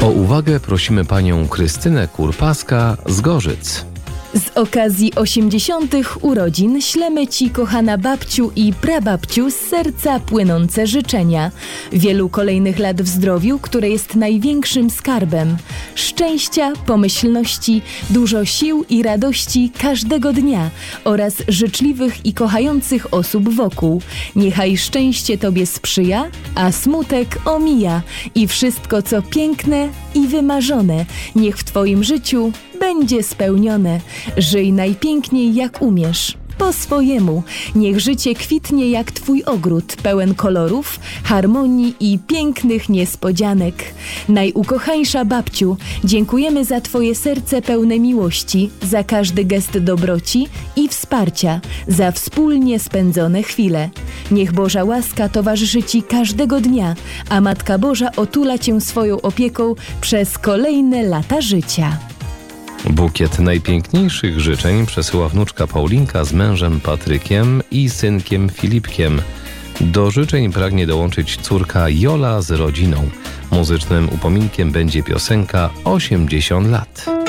uwagę prosimy panią Krystynę Kurpaska z Gorzyc. Z okazji 80. urodzin ślemy Ci, kochana babciu i prababciu, z serca płynące życzenia. Wielu kolejnych lat w zdrowiu, które jest największym skarbem. Szczęścia, pomyślności, dużo sił i radości każdego dnia oraz życzliwych i kochających osób wokół. Niechaj szczęście Tobie sprzyja, a smutek omija. I wszystko, co piękne i wymarzone, niech w Twoim życiu będzie spełnione. Żyj najpiękniej jak umiesz, po swojemu. Niech życie kwitnie jak Twój ogród, pełen kolorów, harmonii i pięknych niespodzianek. Najukochańsza babciu, dziękujemy za Twoje serce pełne miłości, za każdy gest dobroci i wsparcia, za wspólnie spędzone chwile. Niech Boża łaska towarzyszy Ci każdego dnia, a Matka Boża otula Cię swoją opieką przez kolejne lata życia. Bukiet najpiękniejszych życzeń przesyła wnuczka Paulinka z mężem Patrykiem i synkiem Filipkiem. Do życzeń pragnie dołączyć córka Jola z rodziną. Muzycznym upominkiem będzie piosenka 80 lat.